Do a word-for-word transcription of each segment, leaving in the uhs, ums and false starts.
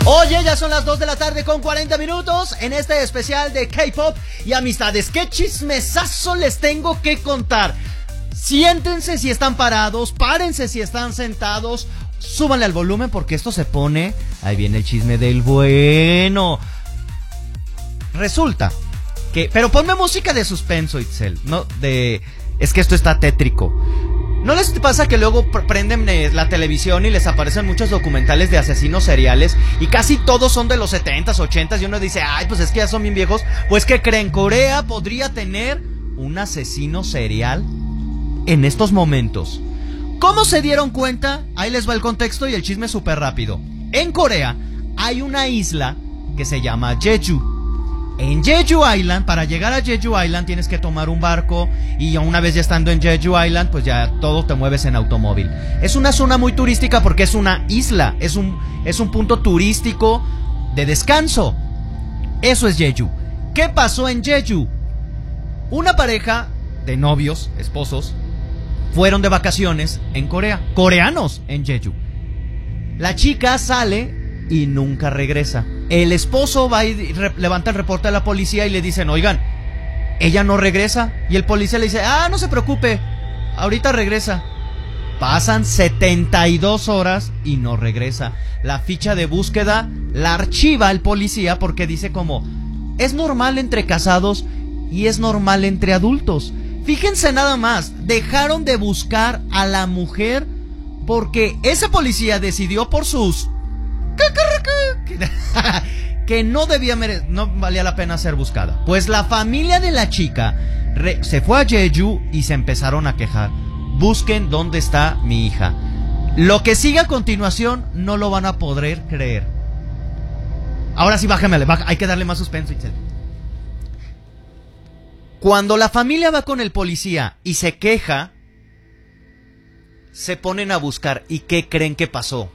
Oye, ya son las dos de la tarde con cuarenta minutos en este especial de K-Pop y amistades. ¿Qué chismesazo les tengo que contar? Siéntense si están parados, párense si están sentados, súbanle al volumen porque esto se pone... Ahí viene el chisme del bueno. Resulta que... Pero ponme música de suspenso, Itzel, no de... Es que esto está tétrico. ¿No les pasa que luego prenden la televisión y les aparecen muchos documentales de asesinos seriales y casi todos son de los setentas, ochentas y uno dice, ay, pues es que ya son bien viejos? Pues ¿qué creen? Corea podría tener un asesino serial en estos momentos. ¿Cómo se dieron cuenta? Ahí les va el contexto y el chisme súper rápido. En Corea hay una isla que se llama Jeju. En Jeju Island, para llegar a Jeju Island tienes que tomar un barco y una vez ya estando en Jeju Island, pues ya todo te mueves en automóvil. Es una zona muy turística porque es una isla, es un, es un punto turístico de descanso. Eso es Jeju. ¿Qué pasó en Jeju? Una pareja de novios, esposos, fueron de vacaciones en Corea, coreanos en Jeju. La chica sale y nunca regresa. El esposo va y re- levanta el reporte a la policía y le dicen, oigan, ella no regresa. Y el policía le dice, ah, no se preocupe, ahorita regresa. Pasan setenta y dos horas y no regresa. La ficha de búsqueda la archiva el policía porque dice como, es normal entre casados y es normal entre adultos. Fíjense nada más, dejaron de buscar a la mujer porque ese policía decidió por sus... que no debía mere- no valía la pena ser buscada. Pues la familia de la chica re- se fue a Jeju y se empezaron a quejar. Busquen dónde está mi hija. Lo que sigue a continuación no lo van a poder creer. Ahora sí, bájame, bájame, hay que darle más suspenso, Itzel. Cuando la familia va con el policía y se queja, se ponen a buscar. ¿Y qué creen que pasó?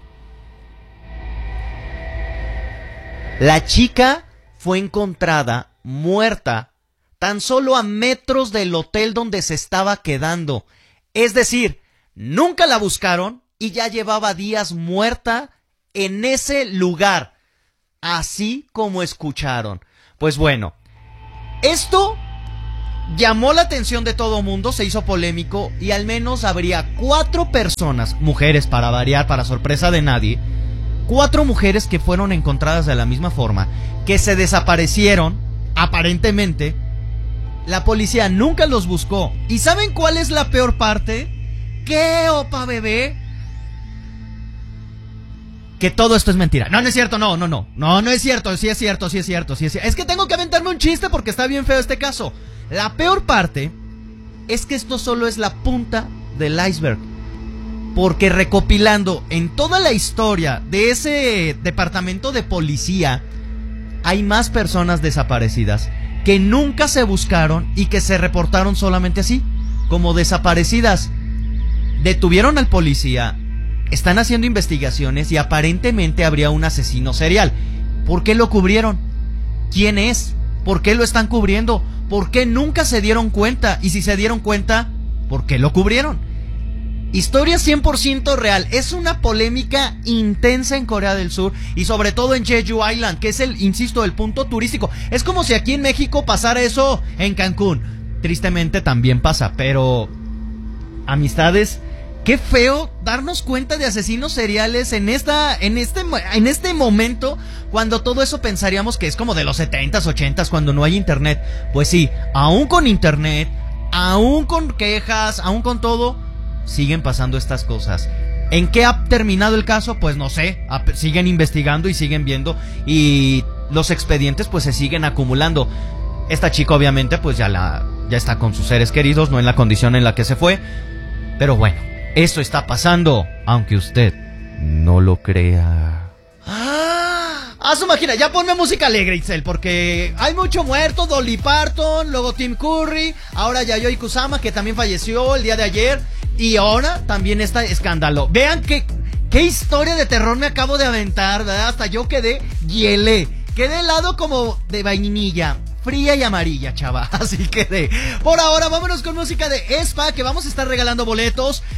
La chica fue encontrada muerta tan solo a metros del hotel donde se estaba quedando. Es decir, nunca la buscaron y ya llevaba días muerta en ese lugar. Así como escucharon. Pues bueno, esto llamó la atención de todo mundo, se hizo polémico y al menos habría cuatro personas, mujeres para variar, para sorpresa de nadie, cuatro mujeres que fueron encontradas de la misma forma, que se desaparecieron, aparentemente. La policía nunca los buscó. ¿Y saben cuál es la peor parte? ¿Qué, opa bebé? Que todo esto es mentira. No, no es cierto, no, no, no. No, no es cierto, sí es cierto, sí es cierto, sí es cierto. Es que tengo que aventarme un chiste porque está bien feo este caso. La peor parte es que esto solo es la punta del iceberg. Porque recopilando en toda la historia de ese departamento de policía, hay más personas desaparecidas que nunca se buscaron y que se reportaron solamente así, como desaparecidas. Detuvieron al policía, están haciendo investigaciones y aparentemente habría un asesino serial. ¿Por qué lo cubrieron? ¿Quién es? ¿Por qué lo están cubriendo? ¿Por qué nunca se dieron cuenta? Y si se dieron cuenta, ¿por qué lo cubrieron? Historia cien por ciento real. Es una polémica intensa en Corea del Sur y sobre todo en Jeju Island, que es el, insisto, el punto turístico. Es como si aquí en México pasara eso en Cancún. Tristemente también pasa, pero... amistades, qué feo darnos cuenta de asesinos seriales en esta, en este, en este momento, cuando todo eso pensaríamos que es como de los setentas, ochentas, cuando no hay internet. Pues sí, aún con internet, aún con quejas, aún con todo, siguen pasando estas cosas. ¿En qué ha terminado el caso? Pues no sé, siguen investigando y siguen viendo y los expedientes pues se siguen acumulando. Esta chica obviamente pues ya la ya está con sus seres queridos, no en la condición en la que se fue. Pero bueno, esto está pasando, aunque usted no lo crea. ¡Ah! ¡A su máquina! Ya ponme música alegre, Itzel, porque hay mucho muerto. Dolly Parton, luego Tim Curry, ahora Yayoi Kusama, que también falleció el día de ayer. Y ahora también está escándalo. Vean qué, qué historia de terror me acabo de aventar, ¿verdad? Hasta yo quedé hielé. Quedé helado como de vainilla, fría y amarilla, chava. Así quedé. Por ahora, vámonos con música de Espa, que vamos a estar regalando boletos.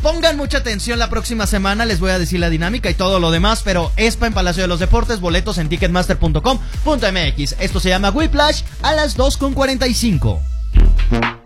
Pongan mucha atención la próxima semana, les voy a decir la dinámica y todo lo demás, pero Espa en Palacio de los Deportes, boletos en ticketmaster punto com punto m x. Esto se llama Whiplash a las dos con cuarenta y cinco.